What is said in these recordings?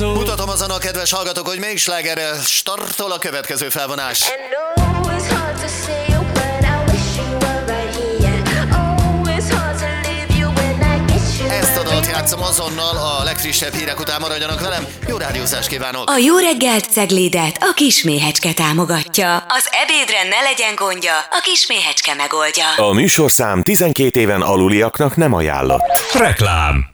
szó. Mutatom azon a kedves hallgatók, hogy melyik slágerrel startol a következő felvonás. Ezt a dalt játszom azonnal, a legfrissebb hírek után maradjanak velem. Jó rádiózást kívánok! A Jó reggelt Ceglédet a Kisméhecske támogatja. Az ebédre ne legyen gondja, a Kisméhecske megoldja. A műsorszám 12 éven aluliaknak nem ajánlott. Reklám.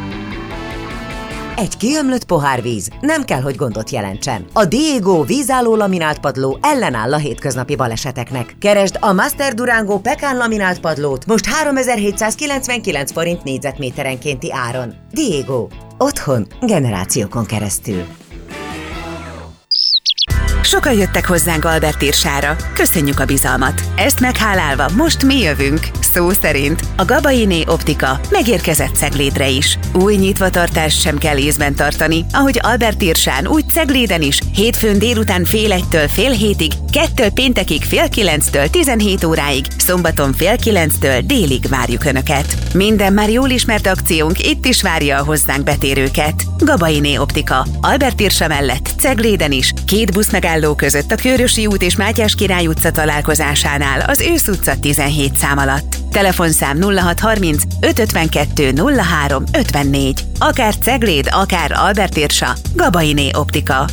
Egy kiömlött pohár víz nem kell, hogy gondot jelentsen. A Diego vízálló laminált padló ellenáll a hétköznapi baleseteknek. Keresd a Master Durango Pekán laminált padlót most 3799 forint négyzetméterenkénti áron. Diego. Otthon generációkon keresztül. Sokan jöttek hozzánk Albert Irsára. Köszönjük a bizalmat. Ezt meghálálva most mi jövünk. Szó szerint a Gabainé Optika megérkezett Ceglédre is. Új nyitvatartást sem kell észben tartani, ahogy Albert Irsán, úgy Cegléden is. Hétfőn délután 6:30-től 7:30, kettől péntekig 8:30-től 17 óráig, szombaton 8:30-től délig várjuk Önöket. Minden már jól ismert akciónk itt is várja a hozzánk betérőket. Gabainé Optika. Albert Irsa mellett Cegléden is. 2 buszmegálló között a Kőrösi út és Mátyás Király utca találkozásánál az Ősz utca 17 szám alatt. Telefonszám 0630 552 03 54. Akár Cegléd, akár Albert Irsa. Gabainé Optika.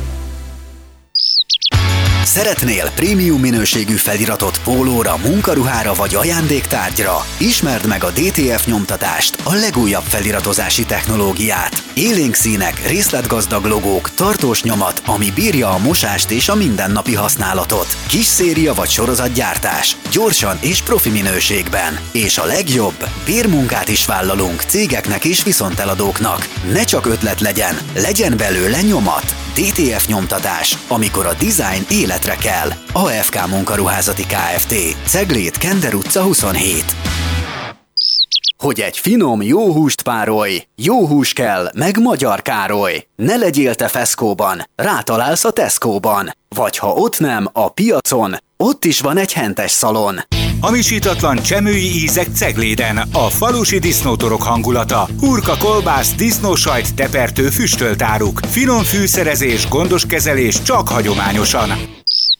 Szeretnél prémium minőségű feliratot pólóra, munkaruhára vagy ajándéktárgyra? Ismerd meg a DTF nyomtatást, a legújabb feliratozási technológiát. Élénk színek, részletgazdag logók, tartós nyomat, ami bírja a mosást és a mindennapi használatot. Kis széria vagy sorozatgyártás, gyorsan és profi minőségben. És a legjobb, bérmunkát is vállalunk cégeknek és viszonteladóknak. Ne csak ötlet legyen belőle nyomat. DTF nyomtatás, amikor a design életre kell. AFK Munkaruházati Kft. Cegléd, Kender utca 27. Hogy egy finom, jó húst párolj, jó hús kell, meg Magyar Károly. Ne legyél te feszkóban, rátalálsz a Tesco-ban. Vagy ha ott nem, a piacon, ott is van egy hentes szalon. Hamisítatlan csemői ízek Cegléden, a falusi disznótorok hangulata. Hurka, kolbász, disznósajt, tepertő, füstölt áruk. Finom fűszerezés, gondos kezelés csak hagyományosan.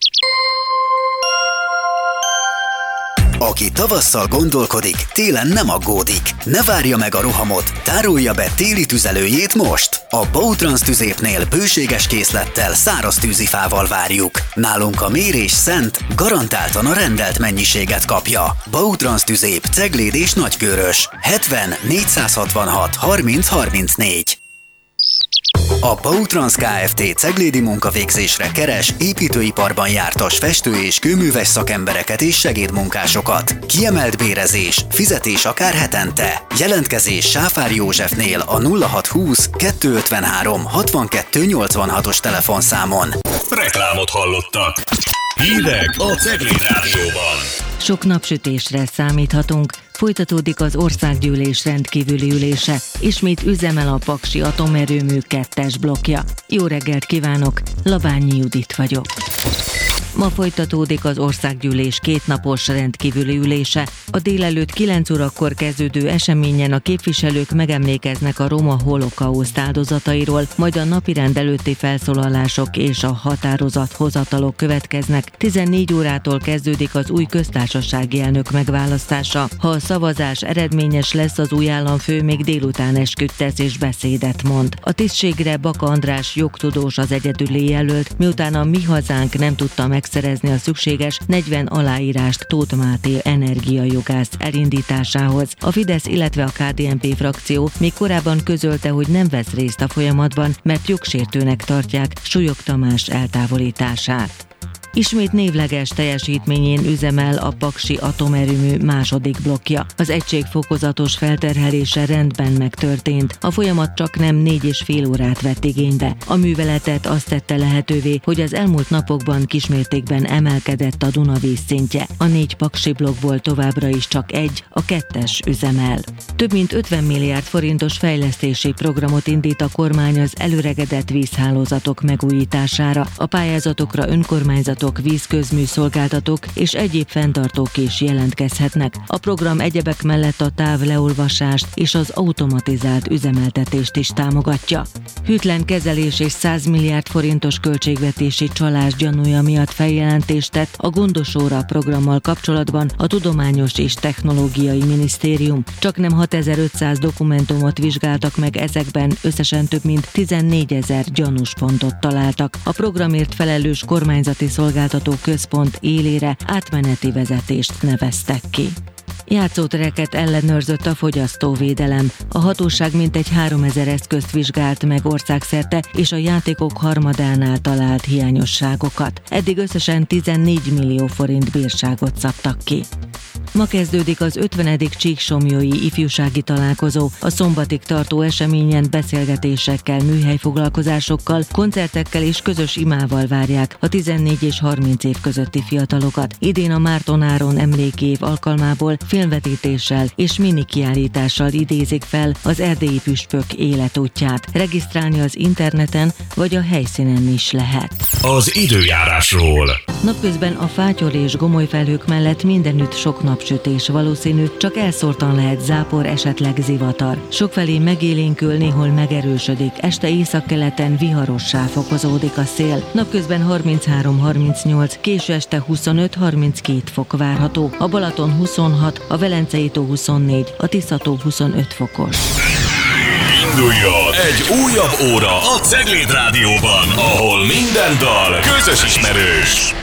Aki tavasszal gondolkodik, télen nem aggódik. Ne várja meg a rohamot, tárolja be téli tüzelőjét most. A Bautrans tüzépnél bőséges készlettel, száraz tűzifával várjuk. Nálunk a mérés szent, garantáltan a rendelt mennyiséget kapja. Bautrans tüzép, Cegléd és Nagykőrös. 70 466 30 34. A Bautrans Kft. Ceglédi munkavégzésre keres építőiparban jártas festő- és kőműves szakembereket és segédmunkásokat. Kiemelt bérezés, fizetés akár hetente. Jelentkezés Sáfár Józsefnél a 0620 253 62 86-os telefonszámon. Reklámot hallottak. Hírek a Cegléd Rádióban. Sok napsütésre számíthatunk. Folytatódik az országgyűlés rendkívüli ülése. Ismét üzemel a Paksi atomerőmű 2-es blokkja. Jó reggelt kívánok, Labányi Judit vagyok. Ma folytatódik az országgyűlés 2 napos rendkívüli ülése. A délelőtt 9 órakor kezdődő eseményen a képviselők megemlékeznek a roma holokauszt áldozatairól, majd a napirend előtti felszólalások és a határozathozatalok következnek. 14 órától kezdődik az új köztársasági elnök megválasztása. Ha a szavazás eredményes lesz, az új államfő még délután esküdt tesz és beszédet mond. A tisztségre Baka András jogtudós az egyedüli jelölt, miután a Mi Hazánk nem tudta megszerezni a szükséges 40 aláírást Tóth Máté energiajogász elindításához. A Fidesz, illetve a KDNP frakció még korábban közölte, hogy nem vesz részt a folyamatban, mert jogsértőnek tartják Súlyog Tamás eltávolítását. Ismét névleges teljesítményén üzemel a Paksi atomerőmű második blokkja. Az egység fokozatos felterhelése rendben megtörtént. A folyamat csaknem 4,5 órát vett igénybe. A műveletet azt tette lehetővé, hogy az elmúlt napokban kismértékben emelkedett a Duna vízszintje. A 4 paksi blokkból továbbra is csak egy, a 2-es üzemel. Több mint 50 milliárd forintos fejlesztési programot indít a kormány az előregedett vízhálózatok megújítására. A pályázatokra önkormányzatok vállalatok, vízközműszolgáltatók és egyéb fenntartók is jelentkezhetnek. A program egyebek mellett a távleolvasást és az automatizált üzemeltetést is támogatja. Hűtlen kezelés és 100 milliárd forintos költségvetési csalás gyanúja miatt feljelentést tett a Gondos óra programmal kapcsolatban a Tudományos és Technológiai Minisztérium. Csaknem 6500 dokumentumot vizsgáltak meg, ezekben összesen több mint 14 000 gyanús pontot találtak. A programért felelős kormányzati szolgáltató központ élére átmeneti vezetést neveztek ki. Játszótereket ellenőrzött a fogyasztóvédelem. A hatóság mintegy 3000 eszközt vizsgált meg országszerte, és a játékok harmadánál talált hiányosságokat. Eddig összesen 14 millió forint bírságot szabtak ki. Ma kezdődik az 50. Csíksomlyói ifjúsági találkozó. A szombatig tartó eseményen beszélgetésekkel, műhelyfoglalkozásokkal, koncertekkel és közös imával várják a 14 és 30 év közötti fiatalokat. Idén a Márton Áron emlékév alkalmából filmvetítéssel és minikiállítással idézik fel az erdélyi püspök életútját. Regisztrálni az interneten vagy a helyszínen is lehet. Az időjárásról. Napközben a fátyol és gomoly felhők mellett mindenütt sok napsütés valószínű, csak elszórtan lehet zápor, esetleg zivatar. Sokfelé megélénkül, néhol megerősödik, este északkeleten viharossá fokozódik a szél. Napközben 33-38, késő este 25-32 fok várható, a Balaton 26, a Velencei-tó 24, a Tisza-tó 25 fokos. Induljon egy újabb óra a Cegléd Rádióban, ahol minden dal közös ismerős.